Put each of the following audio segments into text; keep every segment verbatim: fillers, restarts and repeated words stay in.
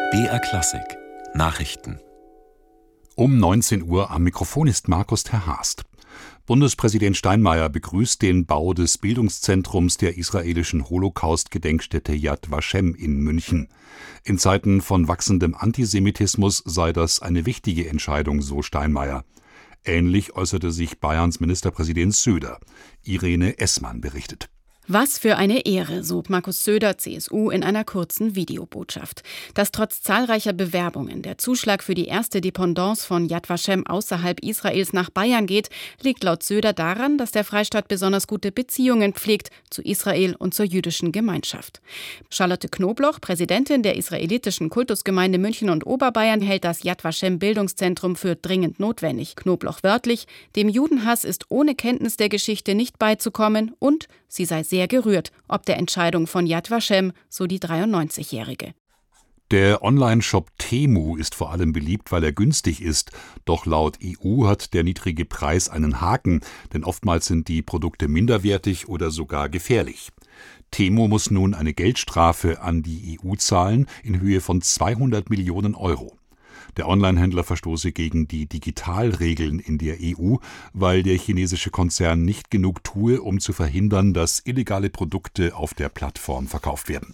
B R Klassik Nachrichten. Um neunzehn Uhr am Mikrofon ist Markus ter Haast. Bundespräsident Steinmeier begrüßt den Bau des Bildungszentrums der israelischen Holocaust-Gedenkstätte Yad Vashem in München. In Zeiten von wachsendem Antisemitismus sei das eine wichtige Entscheidung, so Steinmeier. Ähnlich äußerte sich Bayerns Ministerpräsident Söder. Irene Essmann berichtet. Was für eine Ehre, so Markus Söder, C S U, in einer kurzen Videobotschaft. Dass trotz zahlreicher Bewerbungen der Zuschlag für die erste Dependance von Yad Vashem außerhalb Israels nach Bayern geht, liegt laut Söder daran, dass der Freistaat besonders gute Beziehungen pflegt zu Israel und zur jüdischen Gemeinschaft. Charlotte Knobloch, Präsidentin der israelitischen Kultusgemeinde München und Oberbayern, hält das Yad Vashem Bildungszentrum für dringend notwendig. Knobloch wörtlich: Dem Judenhass ist ohne Kenntnis der Geschichte nicht beizukommen und sie sei sehr gerührt, ob der Entscheidung von Yad Vashem, so die dreiundneunzigjährige. Der Online-Shop Temu ist vor allem beliebt, weil er günstig ist. Doch laut E U hat der niedrige Preis einen Haken, denn oftmals sind die Produkte minderwertig oder sogar gefährlich. Temu muss nun eine Geldstrafe an die E U zahlen in Höhe von zweihundert Millionen Euro. Der Onlinehändler verstoße gegen die Digitalregeln in der E U, weil der chinesische Konzern nicht genug tue, um zu verhindern, dass illegale Produkte auf der Plattform verkauft werden.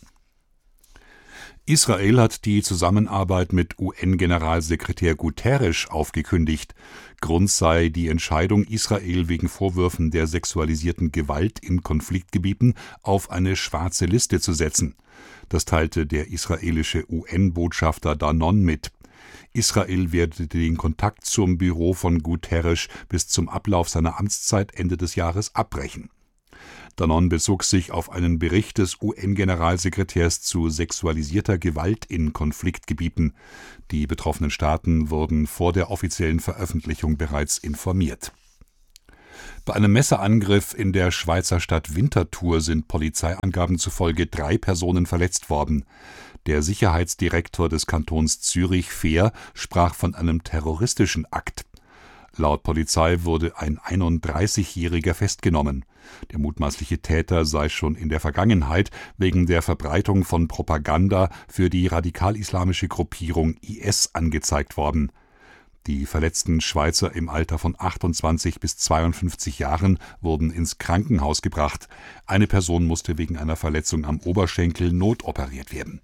Israel hat die Zusammenarbeit mit U N-Generalsekretär Guterres aufgekündigt. Grund sei die Entscheidung, Israel wegen Vorwürfen der sexualisierten Gewalt in Konfliktgebieten auf eine schwarze Liste zu setzen. Das teilte der israelische U N-Botschafter Danon mit. Israel werde den Kontakt zum Büro von Guterres bis zum Ablauf seiner Amtszeit Ende des Jahres abbrechen. Danon bezog sich auf einen Bericht des U N-Generalsekretärs zu sexualisierter Gewalt in Konfliktgebieten. Die betroffenen Staaten wurden vor der offiziellen Veröffentlichung bereits informiert. Bei einem Messerangriff in der Schweizer Stadt Winterthur sind Polizeiangaben zufolge drei Personen verletzt worden. Der Sicherheitsdirektor des Kantons Zürich-Fehr sprach von einem terroristischen Akt. Laut Polizei wurde ein einunddreißigjähriger festgenommen. Der mutmaßliche Täter sei schon in der Vergangenheit wegen der Verbreitung von Propaganda für die radikal-islamische Gruppierung I S angezeigt worden. Die verletzten Schweizer im Alter von achtundzwanzig bis zweiundfünfzig Jahren wurden ins Krankenhaus gebracht. Eine Person musste wegen einer Verletzung am Oberschenkel notoperiert werden.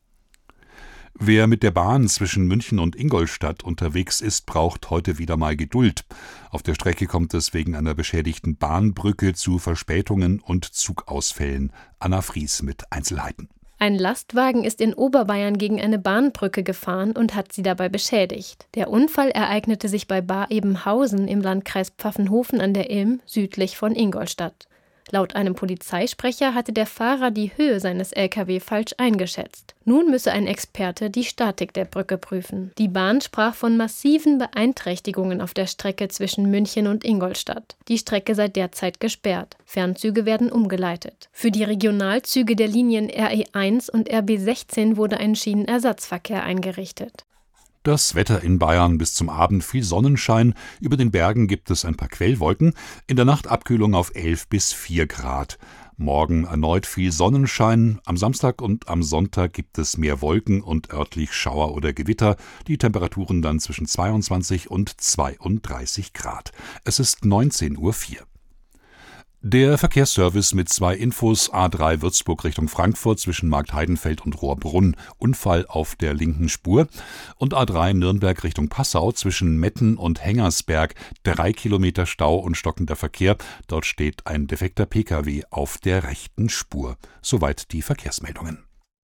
Wer mit der Bahn zwischen München und Ingolstadt unterwegs ist, braucht heute wieder mal Geduld. Auf der Strecke kommt es wegen einer beschädigten Bahnbrücke zu Verspätungen und Zugausfällen. Anna Fries mit Einzelheiten. Ein Lastwagen ist in Oberbayern gegen eine Bahnbrücke gefahren und hat sie dabei beschädigt. Der Unfall ereignete sich bei Bar-Ebenhausen im Landkreis Pfaffenhofen an der Ilm, südlich von Ingolstadt. Laut einem Polizeisprecher hatte der Fahrer die Höhe seines L K W falsch eingeschätzt. Nun müsse ein Experte die Statik der Brücke prüfen. Die Bahn sprach von massiven Beeinträchtigungen auf der Strecke zwischen München und Ingolstadt. Die Strecke sei derzeit gesperrt. Fernzüge werden umgeleitet. Für die Regionalzüge der Linien R E eins und R B sechzehn wurde ein Schienenersatzverkehr eingerichtet. Das Wetter in Bayern: bis zum Abend viel Sonnenschein, über den Bergen gibt es ein paar Quellwolken, in der Nacht Abkühlung auf elf bis vier Grad. Morgen erneut viel Sonnenschein, am Samstag und am Sonntag gibt es mehr Wolken und örtlich Schauer oder Gewitter, die Temperaturen dann zwischen zweiundzwanzig und zweiunddreißig Grad. Es ist neunzehn Uhr vier. Der Verkehrsservice mit zwei Infos: A drei Würzburg Richtung Frankfurt zwischen Marktheidenfeld und Rohrbrunn, Unfall auf der linken Spur, und A drei Nürnberg Richtung Passau zwischen Metten und Hengersberg, drei Kilometer Stau und stockender Verkehr. Dort steht ein defekter Pkw auf der rechten Spur. Soweit die Verkehrsmeldungen.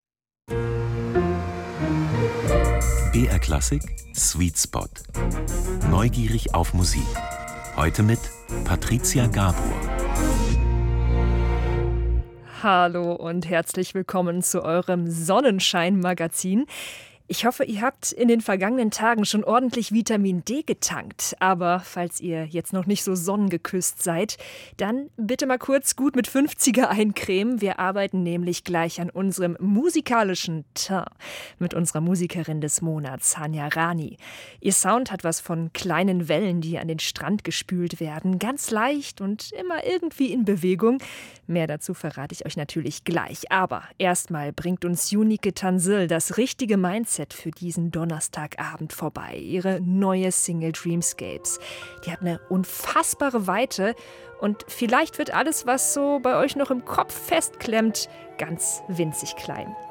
B R Klassik Sweet Spot. Neugierig auf Musik. Heute mit Patricia Gabor. Hallo und herzlich willkommen zu eurem Sonnenschein-Magazin. Ich hoffe, ihr habt in den vergangenen Tagen schon ordentlich Vitamin D getankt. Aber falls ihr jetzt noch nicht so sonnengeküsst seid, dann bitte mal kurz gut mit fünfziger eincremen. Wir arbeiten nämlich gleich an unserem musikalischen Teint mit unserer Musikerin des Monats, Hanya Rani. Ihr Sound hat was von kleinen Wellen, die an den Strand gespült werden. Ganz leicht und immer irgendwie in Bewegung. Mehr dazu verrate ich euch natürlich gleich. Aber erstmal bringt uns Unique Tanzil das richtige Mindset Z für diesen Donnerstagabend vorbei. Ihre neue Single Dreamscapes. Die hat eine unfassbare Weite und vielleicht wird alles, was so bei euch noch im Kopf festklemmt, ganz winzig klein.